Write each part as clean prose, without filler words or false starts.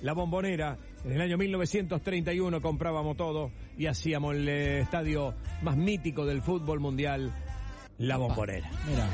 La Bombonera. En el año 1931 comprábamos todo y hacíamos el estadio más mítico del fútbol mundial, La Bombonera. Mira.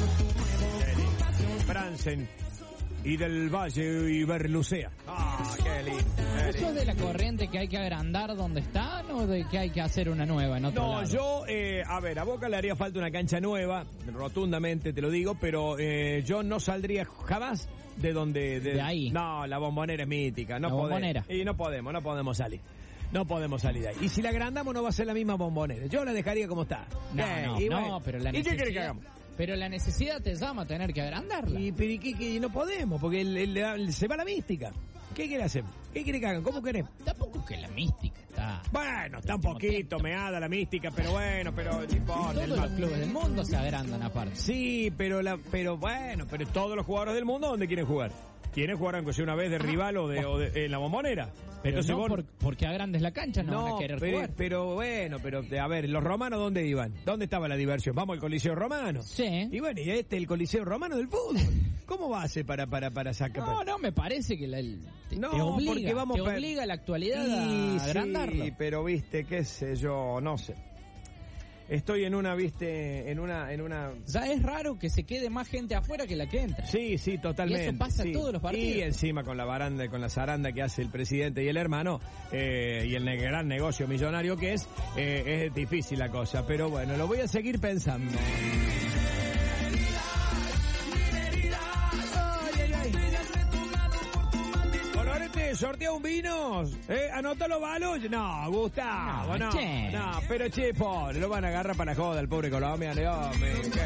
Bransen y del Valle y Berlucea. ¡Ah, qué lindo! ¿Eso es de la corriente que hay que agrandar donde están o de que hay que hacer una nueva en otro lado? No, yo, a Boca le haría falta una cancha nueva, rotundamente te lo digo, pero yo no saldría jamás de donde... De ahí. No, la Bombonera es mítica. No la Bombonera. Y no podemos salir. No podemos salir de ahí. Y si la agrandamos no va a ser la misma Bombonera. Yo la dejaría como está. Pero la necesidad... ¿Y qué quiere que hagamos? Pero la necesidad te llama a tener que agrandarla. Y no podemos, porque se va la mística. ¿Qué quiere hacer? ¿Qué quiere que hagan? ¿Cómo queremos? Tampoco es que la mística está... Bueno, está un poquito meada la mística, pero no importa. Todos los clubes del mundo se agrandan aparte. Sí, pero todos los jugadores del mundo, ¿dónde quieren jugar? ¿Quieren jugar aunque sea una vez de rival o de en la Bombonera? Pero entonces no porque agrandes la cancha no van a querer jugar. Pero a ver, los romanos ¿dónde iban? ¿Dónde estaba la diversión? Vamos al Coliseo Romano. Sí. Y bueno, y el Coliseo Romano del fútbol. ¿Cómo va a ser para sacar? No, me parece que te obliga a la actualidad a agrandarlo. Sí, pero viste, qué sé yo, no sé. Estoy en una. Ya es raro que se quede más gente afuera que la que entra. Sí, totalmente. Y eso pasa en todos los partidos. Y encima con la baranda, con la zaranda que hace el presidente y el hermano, y el gran negocio millonario que es difícil la cosa. Pero bueno, lo voy a seguir pensando. ¿Sortea un vino? ¿Anota los balos? No, Gustavo, no. Pero pobre, lo van a agarrar para la joda, el pobre colombiano.